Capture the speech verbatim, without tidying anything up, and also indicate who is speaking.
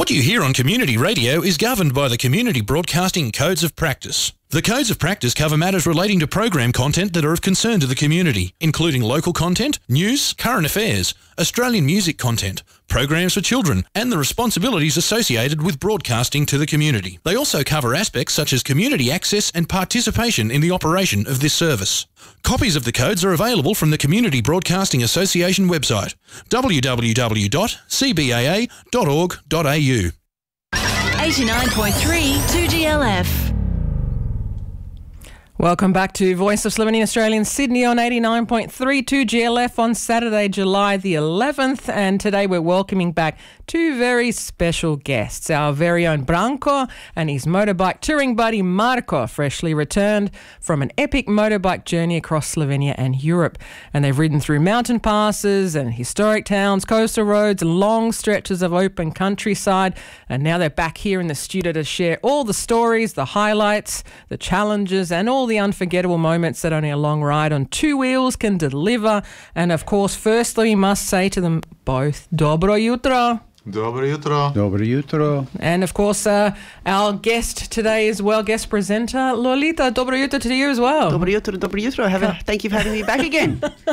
Speaker 1: What you hear on community radio is governed by the Community Broadcasting Codes of Practice. The Codes of Practice cover matters relating to program content that are of concern to the community, including local content, news, current affairs, Australian music content, programs for children, and the responsibilities associated with broadcasting to the community. They also cover aspects such as community access and participation in the operation of this service. Copies of the codes are available from the Community Broadcasting Association website, w w w dot c b a a dot org dot a u.
Speaker 2: eighty-nine point three two G L F.
Speaker 3: Welcome back to Voice of Slovenian Australia in Sydney on eighty-nine point three two G L F on Saturday, July the eleventh. And today we're welcoming back two very special guests. Our very own Branko and his motorbike touring buddy Marko, freshly returned from an epic motorbike journey across Slovenia and Europe. And they've ridden through mountain passes and historic towns, coastal roads, long stretches of open countryside. And now they're back here in the studio to share all the stories, the highlights, the challenges, and all the unforgettable moments that only a long ride on two wheels can deliver. And of course, firstly, we must say to them both, Dobro jutro.
Speaker 4: Dobro jutro.
Speaker 5: Dobro jutro.
Speaker 3: And of course, uh, our guest today as well, guest presenter, Lolita. Dobro jutro to you as well.
Speaker 6: Dobro jutro, dobro jutro. Have a, thank you for having me back again.